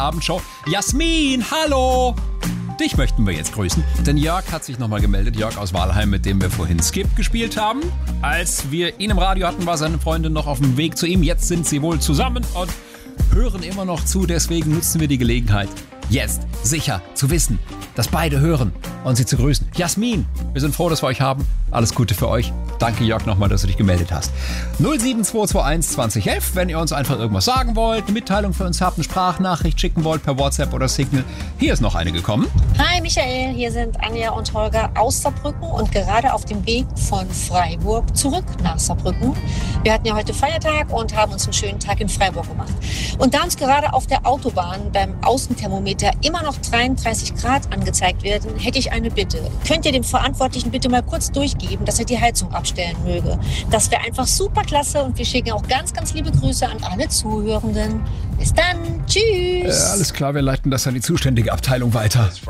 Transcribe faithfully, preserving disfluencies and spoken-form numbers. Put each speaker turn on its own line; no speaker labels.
Abendshow. Jasmin, hallo! Dich möchten wir jetzt grüßen, denn Jörg hat sich nochmal gemeldet. Jörg aus Walheim, mit dem wir vorhin Skip gespielt haben. Als wir ihn im Radio hatten, war seine Freundin noch auf dem Weg zu ihm. Jetzt sind sie wohl zusammen und hören immer noch zu. Deswegen nutzen wir die Gelegenheit, jetzt sicher zu wissen, dass beide hören und sie zu grüßen. Jasmin, wir sind froh, dass wir euch haben. Alles Gute für euch. Danke, Jörg, nochmal, dass du dich gemeldet hast. null sieben zwei zwei eins zwanzig elf, wenn ihr uns einfach irgendwas sagen wollt, eine Mitteilung für uns habt, eine Sprachnachricht schicken wollt per WhatsApp oder Signal. Hier ist noch eine gekommen.
Hi Michael, hier sind Anja und Holger aus Saarbrücken und gerade auf dem Weg von Freiburg zurück nach Saarbrücken. Wir hatten ja heute Feiertag und haben uns einen schönen Tag in Freiburg gemacht. Und da uns gerade auf der Autobahn beim Außenthermometer immer noch dreiunddreißig Grad angezeigt werden, hätte ich eine Bitte. Könnt ihr dem Verantwortlichen bitte mal kurz durchgeben, dass er die Heizung abstellen möge? Das wäre einfach super klasse und wir schicken auch ganz, ganz liebe Grüße an alle Zuhörenden. Bis dann, tschüss!
Äh, alles klar, wir leiten das an die zuständige Abteilung weiter.